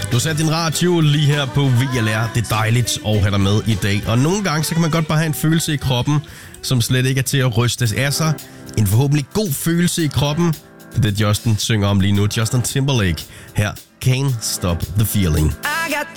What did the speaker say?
Du satte din radio lige her på VLR. Det er dejligt at have dig med i dag. Og nogle gange, så kan man godt bare have en følelse i kroppen, som slet ikke er til at rystes af sig. En forhåbentlig god følelse i kroppen. Det er det, Justin synger om lige nu. Justin Timberlake. Her, Can't Stop the Feeling. I got